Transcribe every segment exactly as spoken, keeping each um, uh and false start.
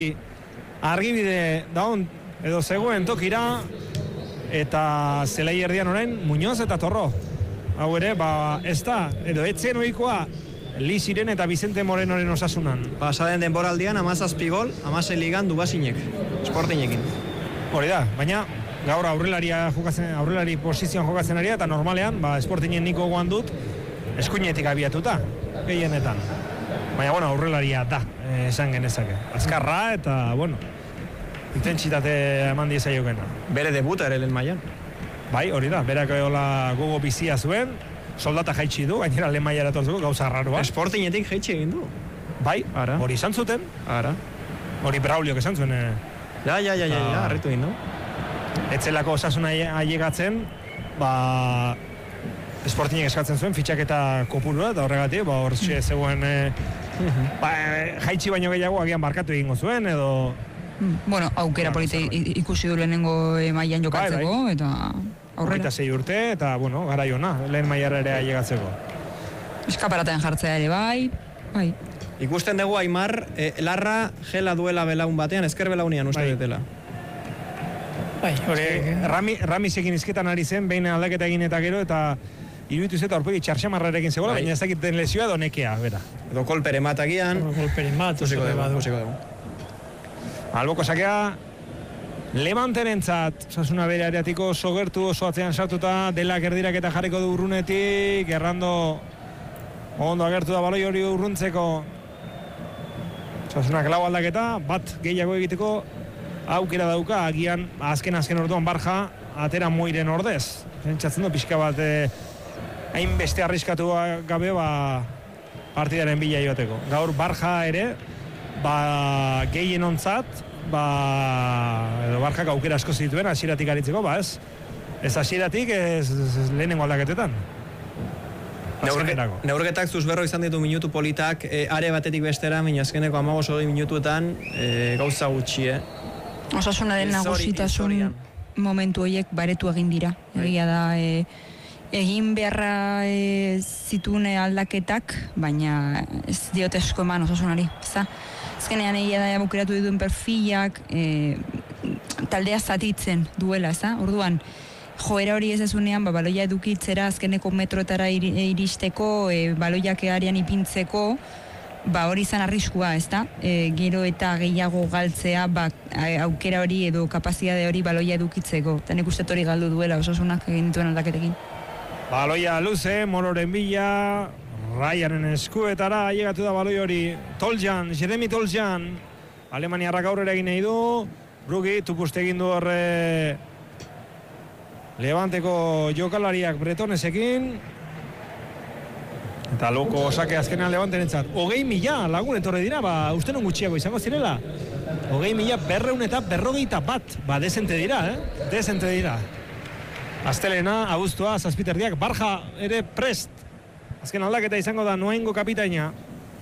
argibide daun edo zegoen tokira eta zelai erdian orain Muñoz eta Torro. Hau ere, ba, ez da, edo etzen ohikoa Liziren eta Vicente Morenoren osasunan. Pasaden denboraldian hamazazpi gol, hamasei ligan Dubasinek, Sportingekin. Hori da, baina gaur aurrelaria jokatzen, aurrelari posizioan jokatzen ari eta normalean, ba, Sportingen niko goan dut, eskuinetik abiatuta, gehienetan. Baina, bueno, aurrelaria da, esan genezake. Azkarra eta, bueno, intentsitate eman diezaiokena. Bere debuta ere lehen mailan. Bai, hori da, berak hola gogo bizia zuen, soldata jaitsi du, gainera lehen mailara etortzeko gauza raroa. Sportingetik jaitsi egin du. Bai, Ara. Hori izan zuten. Ara. Hori Brauliok esan zuen. Eh. Ja, ja, ja, ja, ja, harritu egin du. Etzelako osasuna ailegatzen, ba, Sportingek eskatzen zuen, fitxaketa kopurua, eta horregatik, ba, hor mm. zegoen, eh, ba, jaitsi baino gehiago agian barkatu egingo zuen, edo... Bueno, aukera no, polite ikusi du lehenengo mailan jokatzeko, bai, bai. Eta aurrera. Hogeita sei urte, eta, bueno, garaiona, lehen mailara ere ailegatzeko. Eskaparatean jartzea ere, bai, bai. Ikusten dugu Aimar, eh, larra gela duela belaun batean, esker belaunian uste bai. Dutela. Bai, hori, Rami, Ramisekin izketan ari zen, behin aldaketa egin eta gero, eta iruditu zeta horpegi txarxamarrarekin zegoela, bai. Baina ez dakiten lesioa edo nekea, bera. Edo kolpere matagian. Kolpere mat, usiko dugu, usiko dugu. Alboko sakea, Levanterentzat, osasuna bere areatiko oso gertu, oso atzean sartuta, Delak erdirak eta jarriko du urrunetik, errando ondo agertu da baloi hori urruntzeko. Osasunak lau aldaketa, bat gehiago egiteko aukera dauka, agian azken-azken orduan Barja, atera Moiren ordez. Pentsatzen du pixka bat, hainbeste arriskatu gabe, ba, partidaren bila joateko. Gaur Barja ere, ba, gehien ontzat, ba, edo Barjak aukera asko zituen, hasieratik aritzeko, ba, ez? Ez hasieratik, ez, ez lehenengo aldaketetan. Neurketak zuzberro izan ditu minutu politak, e, are batetik bestera, min azkeneko hamabost hogei minutuetan, e, gauza gutxi, eh? Osasunaren nagusitasun momentu horiek baretu egin dira. Egia da, e, egin beharra e, zituen aldaketak, baina ez diote esko eman Osasunari, ezta? Azkenean egia da bukeratu dituen perfilak, e, taldea zatitzen duela, ezta? Orduan, joera hori ez ezunean, ba, baloia edukitzera azkeneko metroetara iristeko, e, baloiak earean ipintzeko, ba, hori izan arriskua, ezta? E, gero eta gehiago galtzea, ba, aukera hori edo kapazitate hori baloia edukitzeko. Eta nik uste hori galdu duela Osasunak egin dituen aldaketekin. Baloia luze, Mororen bila, Raianen eskuetara, ailegatu da baloi hori, Toljan, Jeremy Toljan, Alemaniarrak aurrera egin nahi du, Brugi, tupuste egin du horre Levanteko jokalariak Bretonesekin, eta loko osake azkenean Levanterentzat. Hogei mila lagun etorre dira, ba, uste non gutxiago izango zirela. Hogei mila berreun eta berrogeita bat, ba, desente dira, eh? Desente dira. Astelena, abuztua, zazpiterdiak, Barja ere prest. Azken aldaketa izango da Noaingo kapitaina.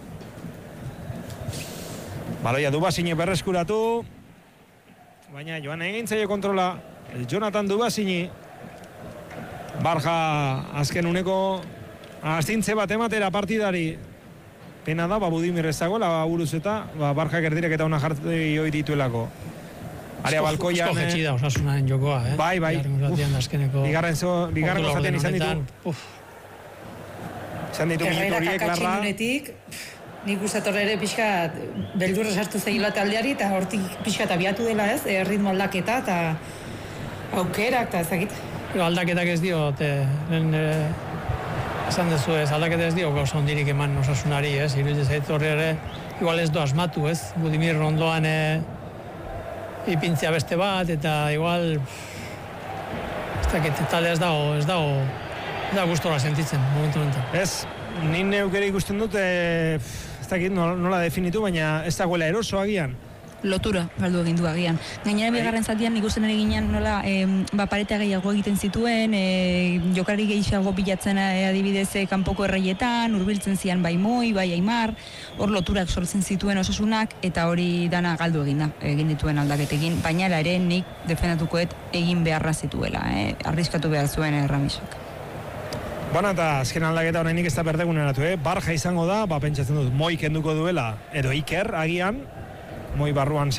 Baloia Dubasine berreskuratu. Baina joan egin zaio kontrola Jonathan Dubasini. Barja azken uneko astintze bat ematera partidari. Pena da, ba, Budimir ez dagoela, ba, buruz eta ba, Barja gerdirek eta una jartu hoi dituelako. Area balkoian... Usko jetxida Osasunaren jokoa, eh? Bai, bai. Bigarren zaten izan ditu. Izan ditu minutu horiek, larra. Nik uste torre ere pixka beldurra sartu zegila taldeari, eta hortik pixka abiatu dela, ez? E, ritmo aldaketa, eta aukerak, eta ezagit. Aldaketak ez dio, lehen esan dezu ez, aldaketak ez dio gauza hondirik eman Osasunari, ez? Iruditzen zait horre ere, igual ez do asmatu, ez? Budimir ondoan ipintzea beste bat, eta igual ez dakit, talde ez dago, ez dago, ez dago gustora sentitzen, momentu honetan. Ez, nin neukere ikusten dut, ez dakit nola definitu, baina ez dagoela eroso agian. Lotura galdu egin du agian. Gainera bigarren zatian ikusten ere ginen nola e, ba, paretea gehiago egiten zituen, e, jokalari gehiago bilatzen e, adibidez e, kanpoko erreietan, hurbiltzen zian bai Moi, bai Aimar, hor loturak sortzen zituen Osasunak, eta hori dana galdu egin da, egin dituen aldaketekin, baina ere nik defendatukoet egin beharra zituela, e, arriskatu behar zuen e, Ramisok. Bana eta azken aldaketa horrenik ez da berdeguneratu, eh? Barja izango da, ba, pentsatzen dut, Moi kenduko duela, edo Iker, agian, moi barruan